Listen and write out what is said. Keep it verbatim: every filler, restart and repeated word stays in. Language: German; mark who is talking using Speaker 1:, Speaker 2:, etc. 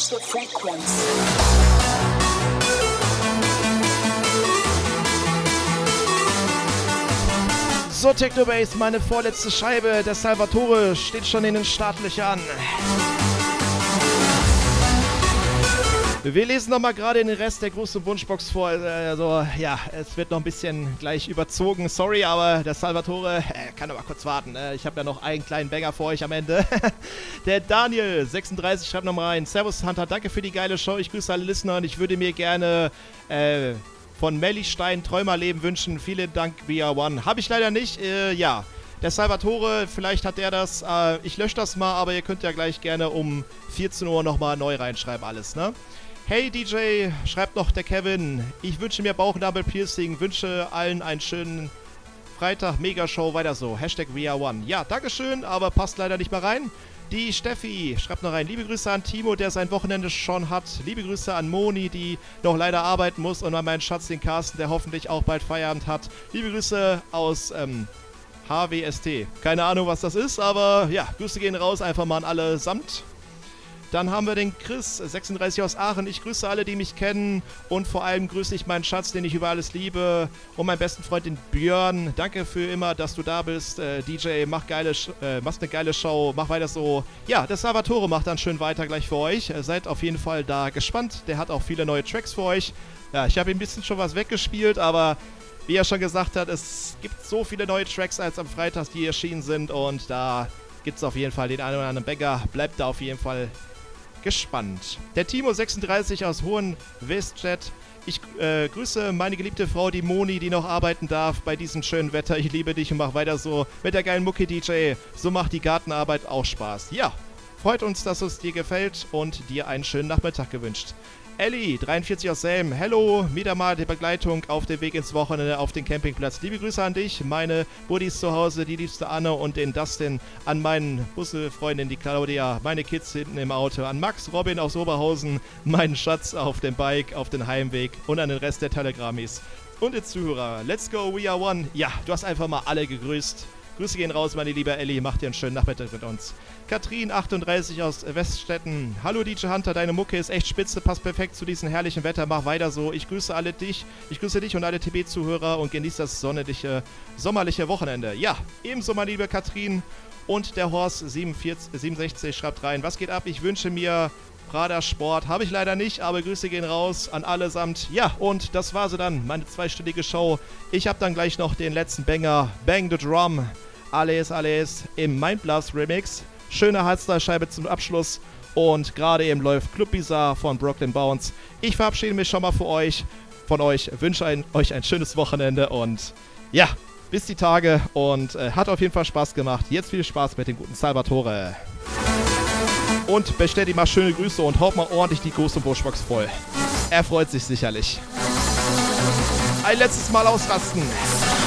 Speaker 1: Change the frequency.
Speaker 2: So, Technobase, meine vorletzte Scheibe. Der Salvatore steht schon in den Startlöchern. Wir lesen nochmal gerade den Rest der großen Wunschbox vor. Also, ja, es wird noch ein bisschen gleich überzogen. Sorry, aber der Salvatore äh, kann aber kurz warten. Äh, ich habe ja noch einen kleinen Banger für euch am Ende. Der Daniel, sechsunddreißig, schreibt nochmal rein. Servus, Hunter, danke für die geile Show. Ich grüße alle Listener und ich würde mir gerne äh, von Melly Stein Träumerleben wünschen. Vielen Dank, V R One. Habe ich leider nicht. Äh, ja, der Salvatore, vielleicht hat der das. Äh, ich lösche das mal, aber ihr könnt ja gleich gerne um vierzehn Uhr nochmal neu reinschreiben alles, ne? Hey D J, schreibt noch der Kevin. Ich wünsche mir Bauchnabel-Piercing, wünsche allen einen schönen Freitag, Megashow, weiter so. Hashtag V R One. Ja, dankeschön, aber passt leider nicht mehr rein. Die Steffi schreibt noch rein. Liebe Grüße an Timo, der sein Wochenende schon hat. Liebe Grüße an Moni, die noch leider arbeiten muss. Und an meinen Schatz, den Carsten, der hoffentlich auch bald Feierabend hat. Liebe Grüße aus ähm, H W S T. Keine Ahnung, was das ist, aber ja, Grüße gehen raus einfach mal an alle samt. Dann haben wir den Chris, sechsunddreißig aus Aachen. Ich grüße alle, die mich kennen. Und vor allem grüße ich meinen Schatz, den ich über alles liebe. Und meinen besten Freund, den Björn. Danke für immer, dass du da bist. Äh, D J, mach geile, äh, machst eine geile Show. Mach weiter so. Ja, der Salvatore macht dann schön weiter gleich für euch. Äh, seid auf jeden Fall da gespannt. Der hat auch viele neue Tracks für euch. Ja, ich habe ein bisschen schon was weggespielt, aber wie er schon gesagt hat, es gibt so viele neue Tracks als am Freitag, die erschienen sind. Und da gibt es auf jeden Fall den einen oder anderen Banger. Bleibt da auf jeden Fall gespannt. Der Timo sechsunddreißig aus Hohenweststadt. Ich äh, grüße meine geliebte Frau, die Moni, die noch arbeiten darf bei diesem schönen Wetter. Ich liebe dich und mach weiter so mit der geilen Mucki D J. So macht die Gartenarbeit auch Spaß. Ja, freut uns, dass es dir gefällt und dir einen schönen Nachmittag gewünscht. Ellie, dreiundvierzig aus Selm. Hello, wieder mal die Begleitung auf dem Weg ins Wochenende auf den Campingplatz. Liebe Grüße an dich, meine Buddies zu Hause, die liebste Anne und den Dustin, an meinen Busse-Freundin, die Claudia, meine Kids hinten im Auto, an Max, Robin aus Oberhausen, meinen Schatz auf dem Bike, auf den Heimweg und an den Rest der Telegrammis. Und den Zuhörer, let's go, we are one. Ja, du hast einfach mal alle gegrüßt. Grüße gehen raus, meine liebe Ellie. Macht dir einen schönen Nachmittag mit uns. Katrin, achtunddreißig aus Weststetten. Hallo D J Hunter, deine Mucke ist echt spitze, passt perfekt zu diesem herrlichen Wetter. Mach weiter so. Ich grüße alle dich. Ich grüße dich und alle T B-Zuhörer und genieße das sonnige, sommerliche Wochenende. Ja, ebenso, meine liebe Katrin. Und der Horst siebenundvierzig, siebenundsechzig schreibt rein. Was geht ab? Ich wünsche mir Prada Sport. Habe ich leider nicht, aber Grüße gehen raus an allesamt. Ja, und das war sie dann, meine zweistündige Show. Ich habe dann gleich noch den letzten Banger, Bang the Drum. Alles, alles im Mindblast Remix. Schöne Hardstyle-Scheibe zum Abschluss. Und gerade eben läuft Club Bizarre von Brooklyn Bounce. Ich verabschiede mich schon mal für euch, von euch. Wünsche ein, euch ein schönes Wochenende und ja, bis die Tage. Und äh, hat auf jeden Fall Spaß gemacht. Jetzt viel Spaß mit dem guten Salvatore. Und bestellt ihm mal schöne Grüße und haut mal ordentlich die große Buschbox voll. Er freut sich sicherlich. Ein letztes Mal ausrasten.